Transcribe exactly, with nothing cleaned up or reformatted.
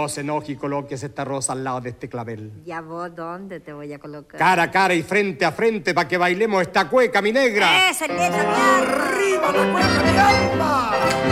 No se enoje y coloques esta rosa al lado de este clavel. ¿Ya vos dónde te voy a colocar? Cara a cara y frente a frente para que bailemos esta cueca, mi negra. ¡Esa, esa, mi alma! ¡Arriba la cueca, mi alma!